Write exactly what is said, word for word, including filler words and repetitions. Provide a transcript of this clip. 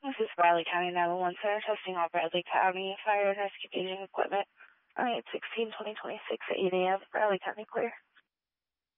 This is Bradley County nine one one Center, testing all Bradley County fire and rescue aging equipment. Alright, sixteen twenty twenty-six at eight A M Bradley County clear.